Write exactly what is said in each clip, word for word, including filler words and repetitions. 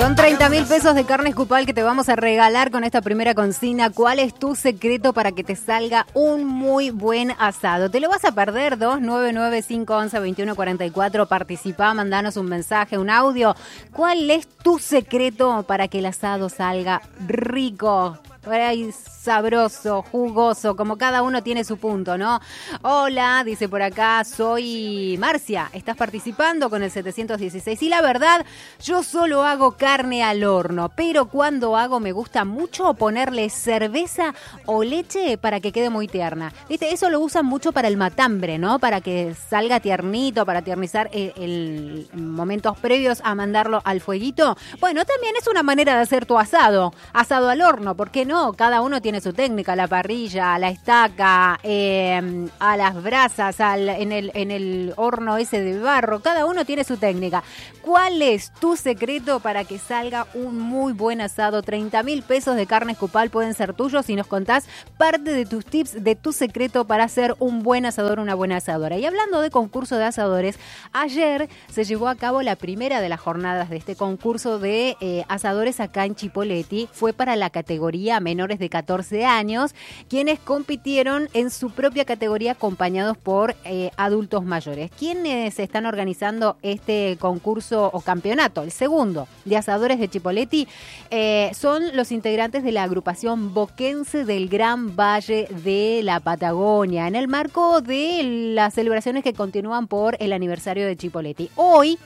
Son treinta mil pesos de carne Escupal que te vamos a regalar con esta primera consigna. ¿Cuál es tu secreto para que te salga un muy buen asado? ¿Te lo vas a perder? dos nueve nueve, cinco once, veintiuno cuarenta y cuatro. Participá, mandanos un mensaje, un audio. ¿Cuál es tu secreto para que el asado salga rico? Por ahí sabroso, jugoso, como cada uno tiene su punto, ¿no? Hola, dice por acá, soy Marcia, estás participando con el setecientos dieciséis. Y la verdad, yo solo hago carne al horno, pero cuando hago me gusta mucho ponerle cerveza o leche para que quede muy tierna. ¿Viste? Eso lo usan mucho para el matambre, ¿no? Para que salga tiernito, para tiernizar el, el momentos previos a mandarlo al fueguito. Bueno, también es una manera de hacer tu asado, asado al horno, ¿por qué no? No, cada uno tiene su técnica, la parrilla, la estaca, eh, a las brasas, al, en, el, en el horno ese de barro, cada uno tiene su técnica. ¿Cuál es tu secreto para que salga un muy buen asado? treinta mil pesos de carne Escupal pueden ser tuyos si nos contás parte de tus tips, de tu secreto para hacer un buen asador, una buena asadora. Y hablando de concurso de asadores, ayer se llevó a cabo la primera de las jornadas de este concurso de eh, asadores acá en Chipoleti. Fue para la categoría menores de catorce años, quienes compitieron en su propia categoría acompañados por eh, adultos mayores. ¿Quiénes están organizando este concurso o campeonato? El segundo de asadores de Chipoleti eh, son los integrantes de la agrupación boquense del Gran Valle de la Patagonia, en el marco de las celebraciones que continúan por el aniversario de Chipoleti. Hoy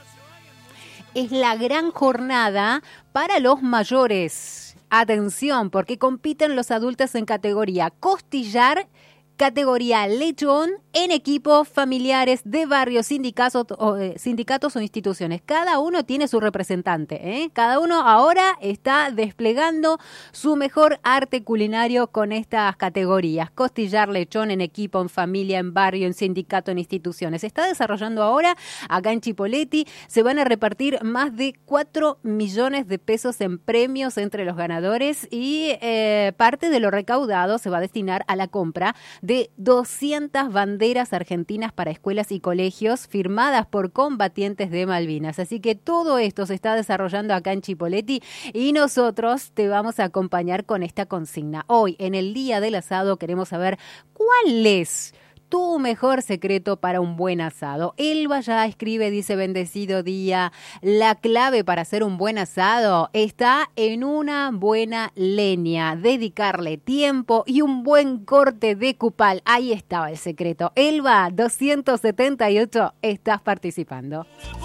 es la gran jornada para los mayores. Atención, porque compiten los adultos en categoría costillar, categoría lechón, en equipos familiares de barrios, sindicatos o, eh, sindicatos o instituciones. Cada uno tiene su representante, ¿eh? Cada uno ahora está desplegando su mejor arte culinario con estas categorías. Costillar, lechón, en equipo, en familia, en barrio, en sindicato, en instituciones. Se está desarrollando ahora acá en Chipoleti. Se van a repartir más de cuatro millones de pesos en premios entre los ganadores y eh, parte de lo recaudado se va a destinar a la compra de doscientas banderas argentinas para escuelas y colegios firmadas por combatientes de Malvinas. Así que todo esto se está desarrollando acá en Chipoleti y nosotros te vamos a acompañar con esta consigna. Hoy, en el Día del Asado, queremos saber cuál es tu mejor secreto para un buen asado. Elba ya escribe, dice, bendecido día. La clave para hacer un buen asado está en una buena leña, dedicarle tiempo y un buen corte de cupal. Ahí estaba el secreto. Elba, doscientos setenta y ocho, estás participando.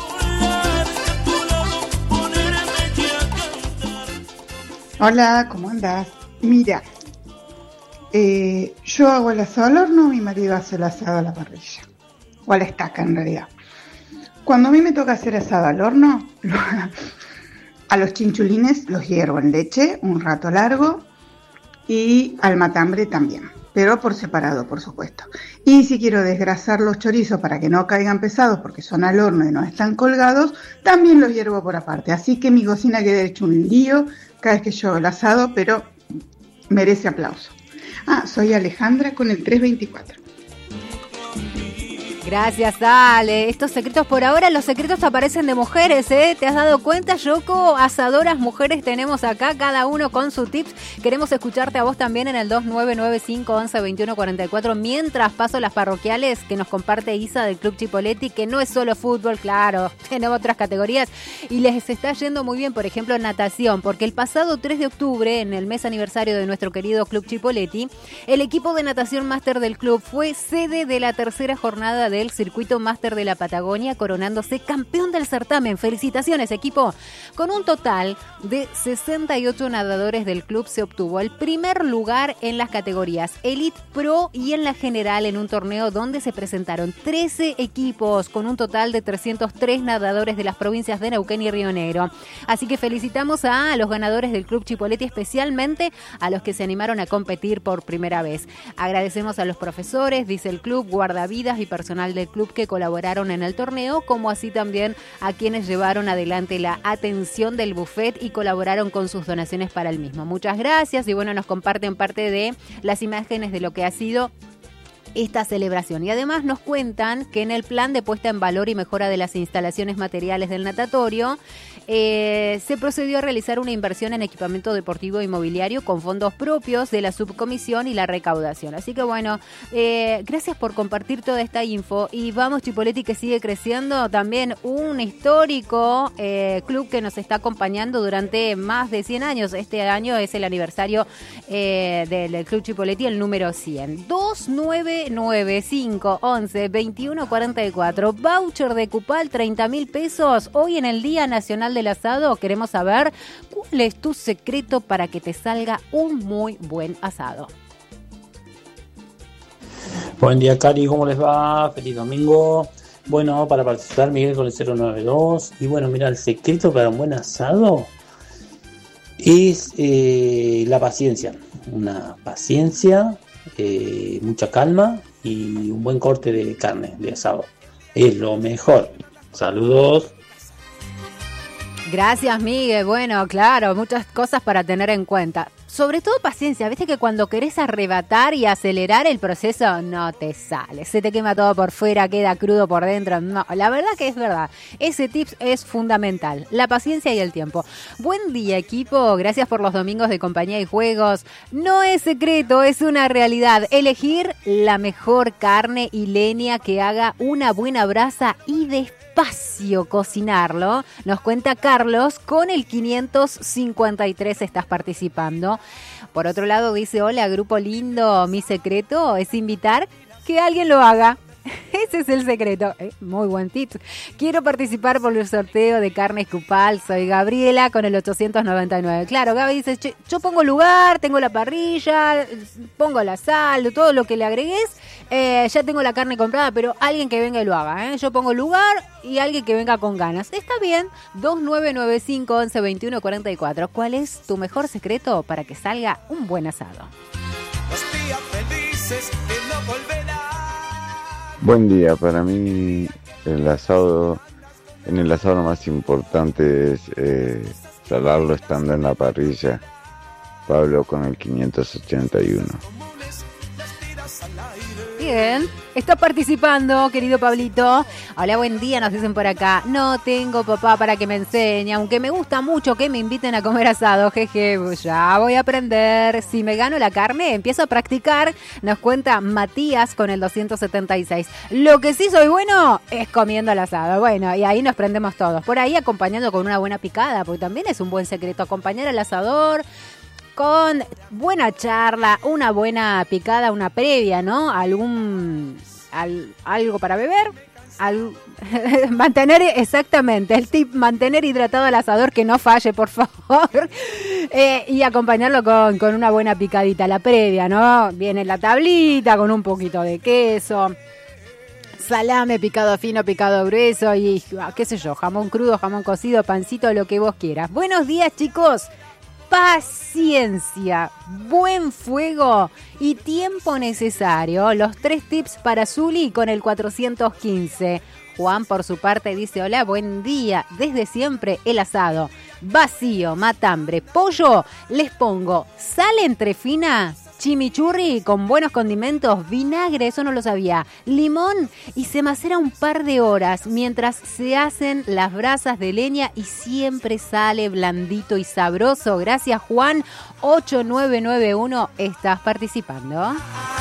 Hola, ¿cómo andás? Mira, Eh, yo hago el asado al horno, mi marido hace el asado a la parrilla, o a la estaca en realidad. Cuando a mí me toca hacer asado al horno, a los chinchulines los hiervo en leche un rato largo y al matambre también, pero por separado, por supuesto. Y si quiero desgrasar los chorizos para que no caigan pesados porque son al horno y no están colgados, también los hiervo por aparte. Así que mi cocina queda hecho un lío cada vez que yo hago el asado, pero merece aplauso. Ah, soy Alejandra con el tres veinticuatro. Gracias, Ale. Estos secretos por ahora, los secretos aparecen de mujeres, ¿eh? ¿Te has dado cuenta, Yoko? Asadoras mujeres tenemos acá, cada uno con su tips. Queremos escucharte a vos también en el dos nueve nueve, cinco once, veintiuno cuarenta y cuatro. Mientras paso las parroquiales que nos comparte Isa del Club Chipoleti, que no es solo fútbol, claro, tiene otras categorías. Y les está yendo muy bien, por ejemplo, natación, porque el pasado tres de octubre, en el mes aniversario de nuestro querido Club Chipoleti, el equipo de natación máster del club fue sede de la tercera jornada del Circuito Máster de la Patagonia, coronándose campeón del certamen. Felicitaciones, equipo. Con un total de sesenta y ocho nadadores del club se obtuvo el primer lugar en las categorías Elite, Pro y en la general, en un torneo donde se presentaron trece equipos con un total de trescientos tres nadadores de las provincias de Neuquén y Río Negro. Así que felicitamos a los ganadores del Club Chipoleti, especialmente a los que se animaron a competir por primera vez. Agradecemos a los profesores, dice el club, guardavidas y personal del club que colaboraron en el torneo, como así también a quienes llevaron adelante la atención del buffet y colaboraron con sus donaciones para el mismo. Muchas gracias y bueno, nos comparten parte de las imágenes de lo que ha sido esta celebración. Y además nos cuentan que en el plan de puesta en valor y mejora de las instalaciones materiales del natatorio eh, se procedió a realizar una inversión en equipamiento deportivo e inmobiliario con fondos propios de la subcomisión y la recaudación. Así que bueno, eh, gracias por compartir toda esta info y vamos Chipoleti, que sigue creciendo. También un histórico eh, club que nos está acompañando durante más de cien años. Este año es el aniversario eh, del Club Chipoleti, el número cien. dos nueve nueve cinco once veintiuno cuarenta y cuatro. Voucher de Cupal, treinta mil pesos. Hoy en el Día Nacional del Asado queremos saber cuál es tu secreto para que te salga un muy buen asado. Buen día, Cari, ¿cómo les va? Feliz domingo. Bueno, para participar, Miguel con el cero nueve dos. Y bueno, mira, el secreto para un buen asado es eh, la paciencia. Una paciencia, eh, mucha calma y un buen corte de carne, de asado. Es lo mejor. Saludos. Gracias, Miguel. Bueno, claro, muchas cosas para tener en cuenta. Sobre todo paciencia, viste que cuando querés arrebatar y acelerar el proceso, no te sale. Se te quema todo por fuera, queda crudo por dentro. No, la verdad que es verdad. Ese tip es fundamental. La paciencia y el tiempo. Buen día, equipo. Gracias por los domingos de compañía y juegos. No es secreto, es una realidad. Elegir la mejor carne y leña que haga una buena brasa y despacio cocinarlo. Nos cuenta Carlos, con el quinientos cincuenta y tres estás participando. Por otro lado dice, hola grupo lindo, mi secreto es invitar que alguien lo haga. Ese es el secreto. Eh, muy buen tip. Quiero participar por el sorteo de carnes Cupal. Soy Gabriela con el ochocientos noventa y nueve. Claro, Gaby dice, yo pongo lugar, tengo la parrilla, pongo la sal, todo lo que le agregues. Eh, ya tengo la carne comprada, pero alguien que venga y lo haga. ¿eh? Yo pongo lugar y alguien que venga con ganas. Está bien. dos nueve nueve cinco once veintiuno cuarenta y cuatro. ¿Cuál es tu mejor secreto para que salga un buen asado? Los días felices que no volverán. Buen día, para mí el asado, en el asado lo más importante es eh, salarlo estando en la parrilla. Pablo con el quinientos ochenta y uno. Bien, está participando, querido Pablito. Hola, buen día, nos dicen por acá. No tengo papá para que me enseñe, aunque me gusta mucho que me inviten a comer asado. Jeje, ya voy a aprender. Si me gano la carne, empiezo a practicar. Nos cuenta Matías con el doscientos setenta y seis. Lo que sí soy bueno es comiendo el asado. Bueno, y ahí nos prendemos todos. Por ahí acompañando con una buena picada, porque también es un buen secreto acompañar al asador con buena charla, una buena picada, una previa, ¿no? Algún al, algo para beber, al, mantener exactamente el tip, mantener hidratado al asador, que no falle, por favor, eh, y acompañarlo con, con una buena picadita, la previa, ¿no? Viene la tablita con un poquito de queso, salame picado fino, picado grueso y qué sé yo, jamón crudo, jamón cocido, pancito, lo que vos quieras. Buenos días, chicos. Paciencia, buen fuego y tiempo necesario. Los tres tips para Zuli con el cuatrocientos quince. Juan, por su parte, dice, hola, buen día. Desde siempre el asado. Vacío, matambre, pollo. Les pongo sal entrefina, chimichurri con buenos condimentos, vinagre, eso no lo sabía, limón y se macera un par de horas mientras se hacen las brasas de leña y siempre sale blandito y sabroso. Gracias, Juan. ocho nueve nueve uno, estás participando.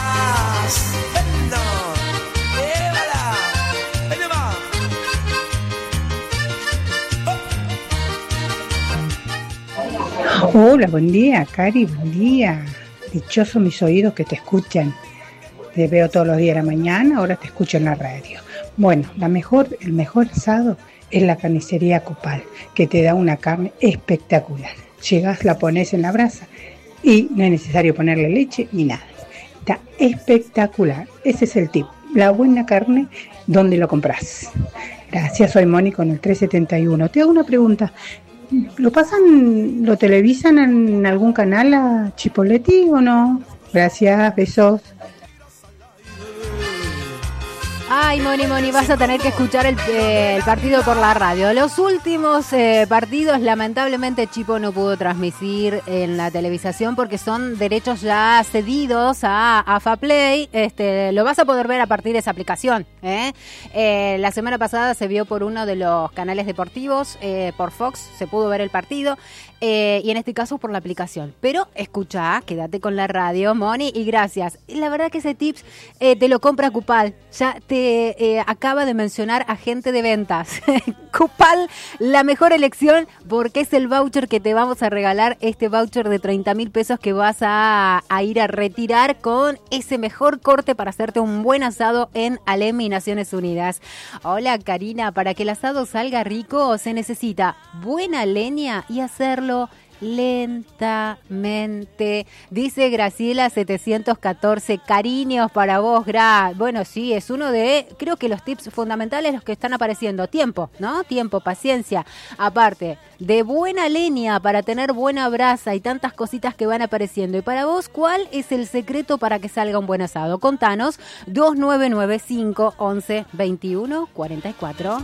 Hola, buen día, Cari, buen día. Dichosos mis oídos que te escuchan. Te veo todos los días de la mañana, ahora te escucho en la radio. Bueno, la mejor, el mejor asado es la carnicería Cupal, que te da una carne espectacular. Llegás, la pones en la brasa y no es necesario ponerle leche ni nada. Está espectacular. Ese es el tip. La buena carne, ¿dónde lo compras? Gracias, soy Moni con el trescientos setenta y uno. Te hago una pregunta. ¿Lo pasan, lo televisan en algún canal a Chipoleti o no? Gracias, besos. Ay, Moni, Moni, vas a tener que escuchar el, eh, el partido por la radio. Los últimos eh, partidos, lamentablemente, Chipo no pudo transmitir en la televisación porque son derechos ya cedidos a AFAPlay. Este, lo vas a poder ver a partir de esa aplicación. ¿eh? Eh, la semana pasada se vio por uno de los canales deportivos, eh, por Fox, se pudo ver el partido. Eh, y en este caso por la aplicación. Pero escucha, quédate con la radio, Moni, y gracias. La verdad que ese tips eh, te lo compra Cupal. Ya te eh, acaba de mencionar agente de ventas. Cupal, la mejor elección porque es el voucher que te vamos a regalar, este voucher de treinta mil pesos que vas a, a ir a retirar con ese mejor corte para hacerte un buen asado en Alem y Naciones Unidas. Hola, Karina, para que el asado salga rico se necesita buena leña y hacerlo lentamente. Dice Graciela setecientos catorce, cariños para vos, Gra. Bueno, sí, es uno de, creo que los tips fundamentales los que están apareciendo. Tiempo, ¿no? Tiempo, paciencia. Aparte, de buena leña para tener buena brasa y tantas cositas que van apareciendo. Y para vos, ¿cuál es el secreto para que salga un buen asado? Contanos, dos nueve nueve cinco once veintiuno cuarenta y cuatro.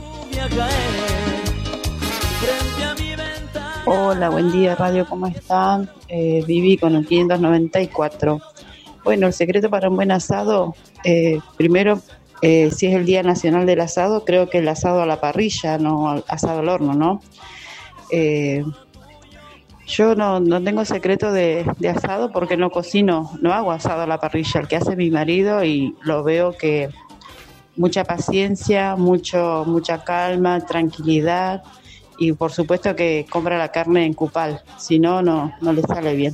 Hola, buen día radio, ¿cómo están? Eh, Viví con el quinientos noventa y cuatro. Bueno, el secreto para un buen asado, eh, primero, eh, si es el Día Nacional del Asado, creo que el asado a la parrilla, no asado al horno, ¿no? Eh, yo no, no tengo secreto de, de asado porque no cocino, no hago asado a la parrilla, el que hace mi marido, y lo veo que mucha paciencia, mucho, mucha calma, tranquilidad. Y por supuesto que compra la carne en Cupal, si no, no, no le sale bien.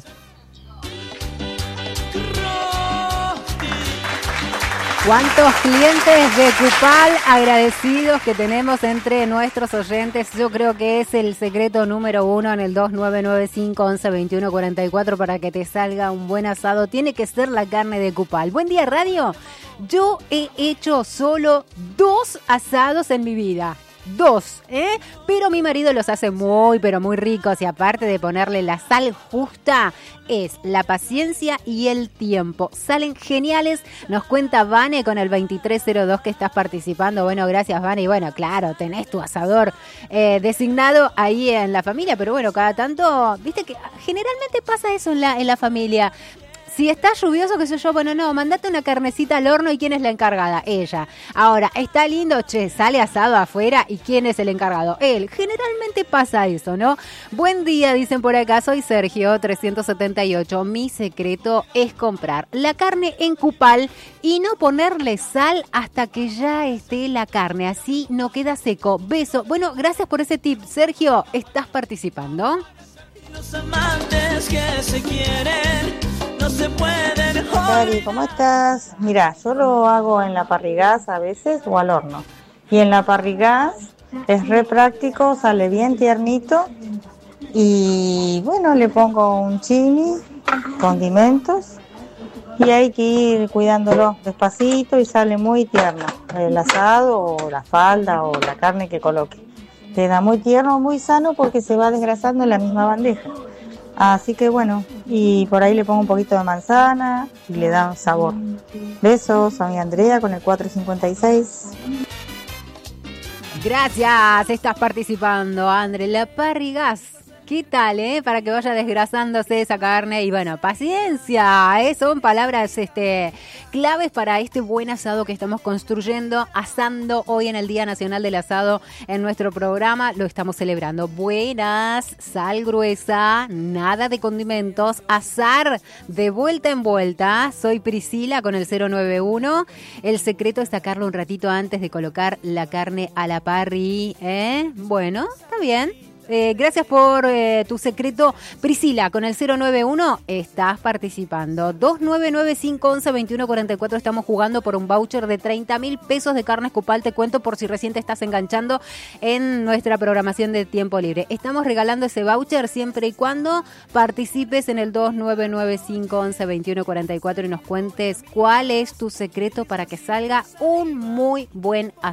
¿Cuántos clientes de Cupal agradecidos que tenemos entre nuestros oyentes? Yo creo que es el secreto número uno en el dos nueve nueve cinco once veintiuno cuarenta y cuatro para que te salga un buen asado. Tiene que ser la carne de Cupal. Buen día, radio. Yo he hecho solo dos asados en mi vida. Dos, ¿eh? Pero mi marido los hace muy, pero muy ricos y aparte de ponerle la sal justa, es la paciencia y el tiempo. Salen geniales, nos cuenta Vane con el veintitrés cero dos que estás participando. Bueno, gracias, Vane. Y bueno, claro, tenés tu asador eh, designado ahí en la familia, pero bueno, cada tanto, viste que generalmente pasa eso en la, en la familia. Si está lluvioso, qué sé yo, bueno, no, mandate una carnecita al horno y ¿quién es la encargada? Ella. Ahora, está lindo, che, sale asado afuera y ¿quién es el encargado? Él. Generalmente pasa eso, ¿no? Buen día, dicen por acá, soy Sergio, trescientos setenta y ocho. Mi secreto es comprar la carne en Cupal y no ponerle sal hasta que ya esté la carne, así no queda seco. Beso. Bueno, gracias por ese tip, Sergio, ¿estás participando? Los amantes que se quieren no se pueden. Cari, ¿cómo estás? Mira, yo lo hago en la parrigás a veces o al horno. Y en la parrigás es re práctico, sale bien tiernito. Y bueno, le pongo un chili, condimentos. Y hay que ir cuidándolo despacito y sale muy tierno. El asado o la falda o la carne que coloque. Queda muy tierno, muy sano porque se va desgrasando en la misma bandeja. Así que bueno, y por ahí le pongo un poquito de manzana y le da sabor. Besos a mi Andrea con el cuatrocientos cincuenta y seis. Gracias, estás participando, André. La parrigás, ¿qué tal, eh? Para que vaya desgrasándose esa carne. Y bueno, paciencia, ¿eh? Son palabras este, claves para este buen asado que estamos construyendo, asando hoy en el Día Nacional del Asado en nuestro programa. Lo estamos celebrando. Buenas, sal gruesa, nada de condimentos, asar de vuelta en vuelta. Soy Priscila con el cero nueve uno. El secreto es sacarlo un ratito antes de colocar la carne a la parri, ¿eh? Bueno, está bien. Eh, gracias por eh, tu secreto, Priscila, con el cero nueve uno estás participando. Dos nueve nueve cinco once veintiuno cuarenta y cuatro estamos jugando por un voucher de treinta mil pesos de carnes Cupal. Te cuento por si recién te estás enganchando en nuestra programación de Tiempo Libre. Estamos regalando ese voucher siempre y cuando participes en el dos nueve nueve cinco once veintiuno cuarenta y cuatro y nos cuentes cuál es tu secreto para que salga un muy buen asado.